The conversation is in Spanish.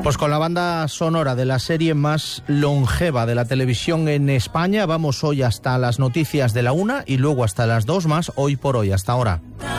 Pues con la banda sonora de la serie más longeva de la televisión en España, vamos hoy hasta las noticias de la 1 y luego hasta las 2 más Hoy por Hoy. Hasta ahora.